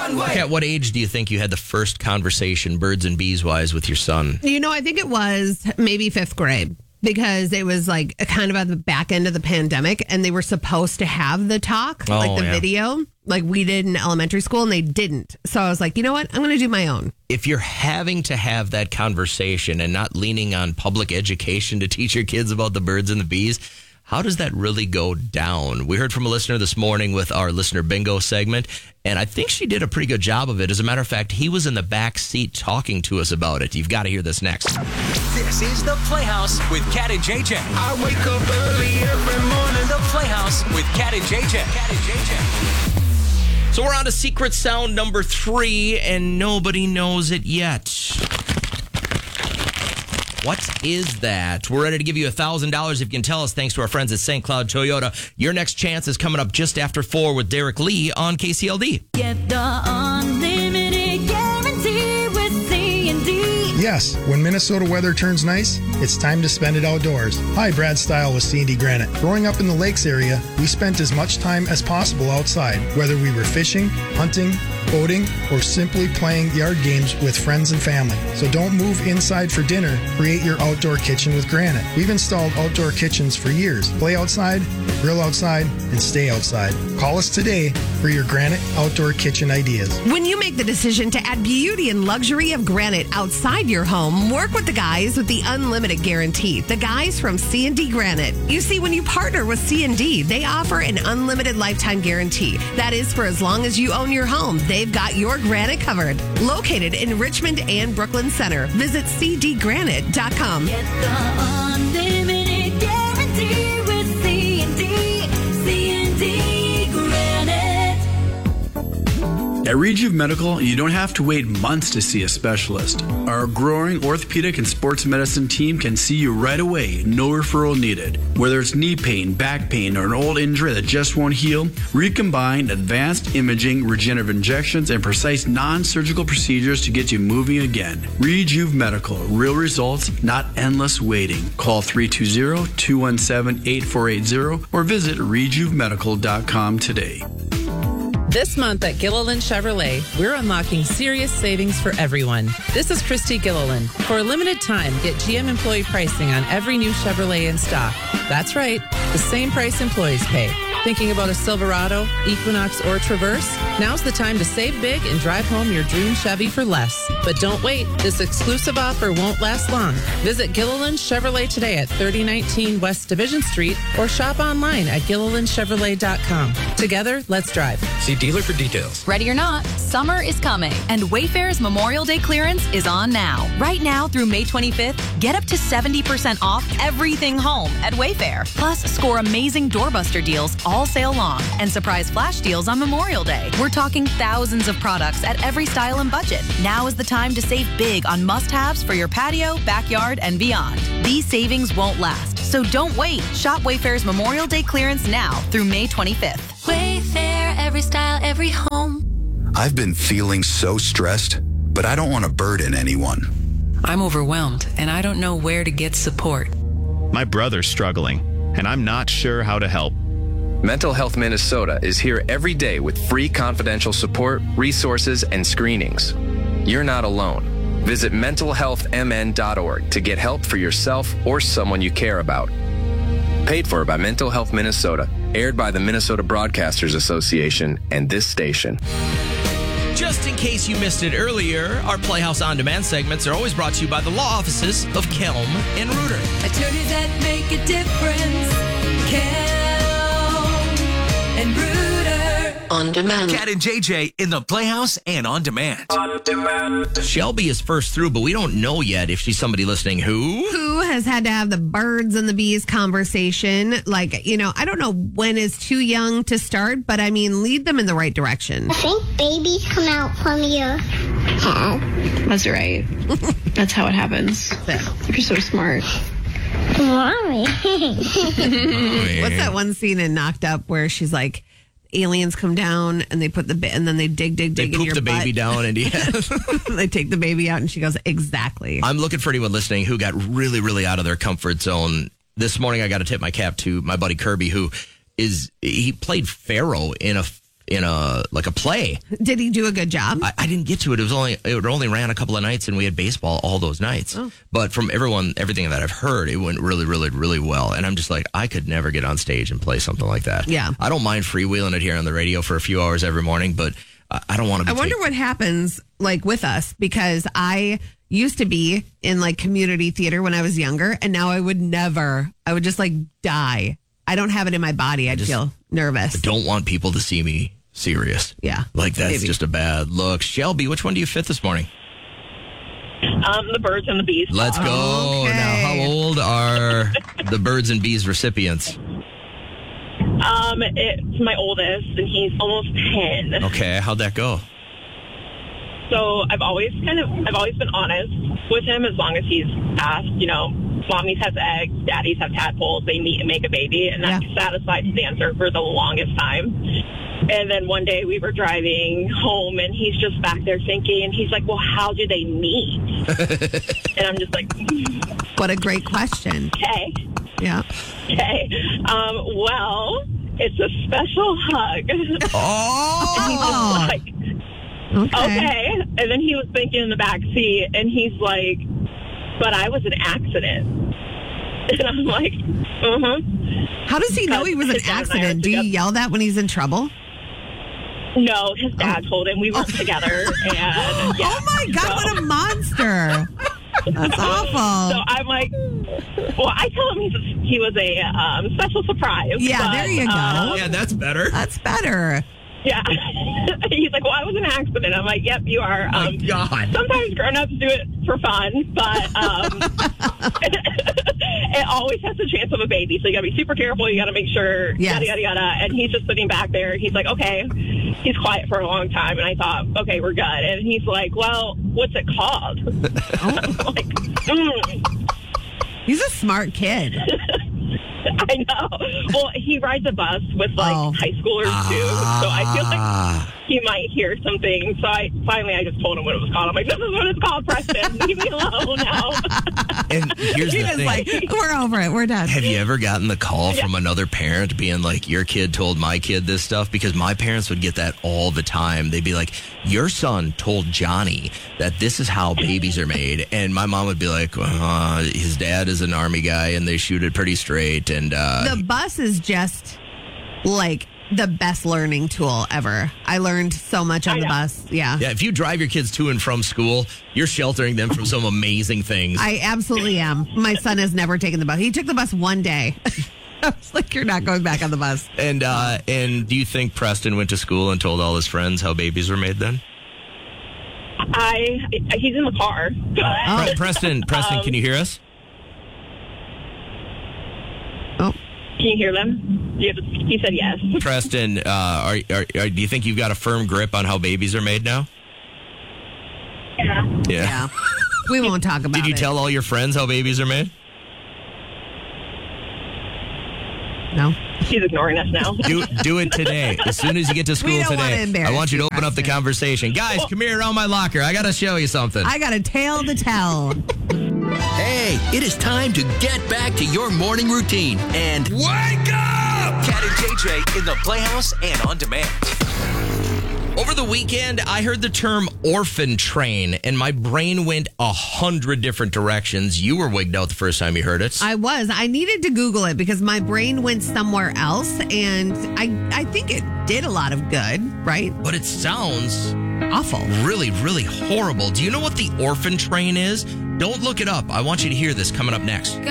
At what age do you think you had the first conversation, birds and bees wise, with your son? I think it was maybe 5th grade. Because it was like kind of at the back end of the pandemic and they were supposed to have the talk, video, like we did in elementary school, and they didn't. So I was like, you know what? I'm going to do my own. If you're having to have that conversation and not leaning on public education to teach your kids about the birds and the bees, how does that really go down? We heard from a listener this morning with our listener bingo segment, and I think she did a pretty good job of it. As a matter of fact, he was in the back seat talking to us about it. You've got to hear this next. This is The Playhouse with Cat and JJ. I wake up early every morning. The Playhouse with Cat and JJ. So we're on to secret sound number 3, and nobody knows it yet. What is that? We're ready to give you $1,000 if you can tell us, thanks to our friends at St. Cloud Toyota. Your next chance is coming up just after 4 with Derek Lee on KCLD. Get the unlimited guarantee with C&D. Yes, when Minnesota weather turns nice, it's time to spend it outdoors. Hi, Brad Stile with C&D Granite. Growing up in the lakes area, we spent as much time as possible outside, whether we were fishing, hunting, boating, or simply playing yard games with friends and family. So don't move inside for dinner. Create your outdoor kitchen with Granite. We've installed outdoor kitchens for years. Play outside, grill outside, and stay outside. Call us today for your Granite outdoor kitchen ideas. When you make the decision to add beauty and luxury of granite outside your home, work with the guys with the unlimited guarantee. The guys from C&D Granite. You see, when you partner with C&D, they offer an unlimited lifetime guarantee. That is for as long as you own your home. They've got your granite covered. Located in Richmond and Brooklyn Center. Visit cdgranite.com. Get the unlimited guarantee with C&D. C&D Granite. At Rejuve Medical, you don't have to wait months to see a specialist. Our growing orthopedic and sports medicine team can see you right away, no referral needed. Whether it's knee pain, back pain, or an old injury that just won't heal, recombine advanced imaging, regenerative injections, and precise non-surgical procedures to get you moving again. Rejuve Medical, real results, not endless waiting. Call 320-217-8480 or visit rejuvemedical.com today. This month at Gilliland Chevrolet, we're unlocking serious savings for everyone. This is Christy Gilliland. For a limited time, get GM employee pricing on every new Chevrolet in stock. That's right, the same price employees pay. Thinking about a Silverado, Equinox, or Traverse? Now's the time to save big and drive home your dream Chevy for less. But don't wait. This exclusive offer won't last long. Visit Gilliland Chevrolet today at 3019 West Division Street or shop online at GillilandChevrolet.com. Together, let's drive. See dealer for details. Ready or not, summer is coming, and Wayfair's Memorial Day clearance is on now. Right now through May 25th, get up to 70% off everything home at Wayfair. Plus, score amazing doorbuster deals all sale long and surprise flash deals on Memorial Day. We're talking thousands of products at every style and budget. Now is the time to save big on must-haves for your patio, backyard, and beyond. These savings won't last, so don't wait. Shop Wayfair's Memorial Day clearance now through May 25th. Wayfair, every style, every home. I've been feeling so stressed, but I don't want to burden anyone. I'm overwhelmed, and I don't know where to get support. My brother's struggling, and I'm not sure how to help. Mental Health Minnesota is here every day with free confidential support, resources, and screenings. You're not alone. Visit mentalhealthmn.org to get help for yourself or someone you care about. Paid for by Mental Health Minnesota, aired by the Minnesota Broadcasters Association and this station. Just in case you missed it earlier, our Playhouse On Demand segments are always brought to you by the law offices of Kelm and Reuter. Attorneys that make a difference. Kelm and Reuter. On demand. Cat and JJ in the Playhouse and on demand. Shelby is first through, but we don't know yet if she's somebody listening who has had to have the birds and the bees conversation. Like, I don't know when is too young to start, but I mean, lead them in the right direction. I think babies come out from your head. That's right. That's how it happens. You're so smart. Mommy. What's that one scene in Knocked Up where she's like, aliens come down and they put and then they dig They in your poop the butt. baby down and They take the baby out and she goes, exactly. I'm looking for anyone listening who got really, really out of their comfort zone. This morning I got to tip my cap to my buddy Kirby, he played Pharaoh in a in a play. Did he do a good job? I didn't get to it. It only ran a couple of nights, and we had baseball all those nights. Oh. But from everything that I've heard, it went really, really, really well. And I'm just like, I could never get on stage and play something like that. Yeah. I don't mind freewheeling it here on the radio for a few hours every morning, but I don't want to. I wonder what happens like with us, because I used to be in like community theater when I was younger, and now I would just like die. I don't have it in my body. I'd feel nervous. I don't want people to see me serious. Yeah. Like that's just a bad look. Shelby, which one do you fit this morning? The birds and the bees. Let's go. Okay. Now, how old are the birds and bees recipients? It's my oldest, and he's almost 10. Okay, how'd that go? So I've always been honest with him as long as he's asked, mommies have eggs, daddies have tadpoles, they meet and make a baby, and that satisfied his answer for the longest time. And then one day we were driving home, and he's just back there thinking, and he's like, well, how do they meet? And I'm just like, what a great question. Okay. Yeah. Okay. Well, it's a special hug. Oh. And he's just like, okay. And then he was thinking in the back seat, and he's like, but I was an accident. And I'm like, How does he know he was an accident? Do you yell that when he's in trouble? No, his dad told him we weren't together. And oh my God, what a monster. That's awful. So I'm like, well, I tell him he was a special surprise. Yeah, but, there you go. Yeah, that's better. That's better. Yeah. He's like, well, I was in an accident. I'm like, yep, you are. My God. Sometimes grown-ups do it for fun, but it always has the chance of a baby. So you got to be super careful. You got to make sure, yada, yada, yada. And he's just sitting back there. He's like, okay. He's quiet for a long time. And I thought, okay, we're good. And he's like, well, what's it called? I'm like, He's a smart kid. I know. Well, he rides a bus with high schoolers too, so I feel like he might hear something. So I just told him what it was called. I'm like, this is what it's called, Preston. Leave me alone now. And here's the thing. Like, we're over it. We're done. Have you ever gotten the call from another parent being like, your kid told my kid this stuff? Because my parents would get that all the time. They'd be like, your son told Johnny that this is how babies are made. And my mom would be like, his dad is an Army guy and they shoot it pretty straight. And the bus is just like the best learning tool ever. I learned so much on the bus. Yeah. Yeah. If you drive your kids to and from school, you're sheltering them from some amazing things. I absolutely am. My son has never taken the bus. He took the bus one day. I was like, you're not going back on the bus. And do you think Preston went to school and told all his friends how babies were made then? He's in the car. Preston, can you hear us? Oh. Can you hear them? He said yes. Preston, do you think you've got a firm grip on how babies are made now? Yeah. We won't talk about it. Did you tell all your friends how babies are made? No. He's ignoring us now. Do it today. As soon as you get to school today, I want you to open up the conversation. Guys, come here around my locker. I got to show you something. I got a tale to tell. Hey, it is time to get back to your morning routine and wake up! Cat and JJ in the Playhouse and on demand. Over the weekend, I heard the term orphan train, and my brain went 100 different directions. You were wigged out the first time you heard it. I was. I needed to Google it because my brain went somewhere else, and I think it did a lot of good, right? But it sounds awful. Really, really horrible. Do you know what the orphan train is? Don't look it up. I want you to hear this coming up next.